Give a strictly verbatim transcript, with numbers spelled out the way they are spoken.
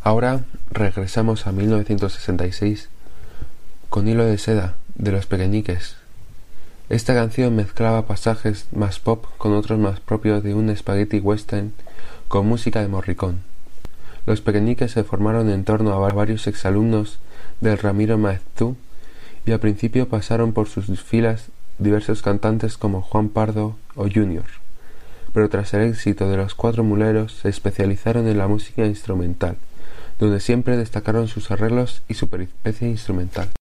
Ahora regresamos a mil novecientos sesenta y seis con Hilo de seda, de Los Pequeñiques. Esta canción mezclaba pasajes más pop con otros más propios de un spaghetti western con música de Morricone. Los Pequeñiques se formaron en torno a varios exalumnos del Ramiro Maeztu y al principio pasaron por sus filas diversos cantantes como Juan Pardo o Junior, pero tras el éxito de Los Cuatro Muleros se especializaron en la música instrumental, donde siempre destacaron sus arreglos y su peripecia instrumental.